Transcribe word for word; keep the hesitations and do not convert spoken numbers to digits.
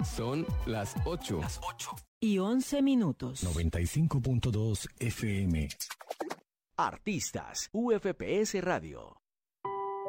Son las ocho. Las ocho. Y once minutos. noventa y cinco punto dos F M. Artistas, U F P S Radio.